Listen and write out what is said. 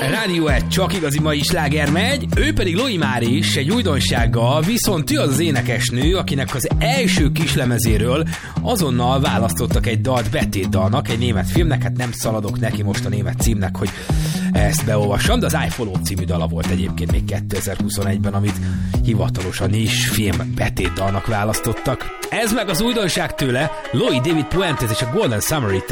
Rádió 1 csak igazi mai sláger megy, ő pedig Loi Mári is egy újdonsággal, viszont ő az énekesnő, akinek az első kislemezéről azonnal választottak egy dalt betétdalnak, egy német filmnek, hát nem szaladok neki most a német címnek, hogy ezt beolvassam, de az I Follow című dala volt egyébként még 2021-ben, amit hivatalosan is film betétdalnak választottak. Ez meg az újdonság tőle, Loi David Puentes és a Golden Summer itt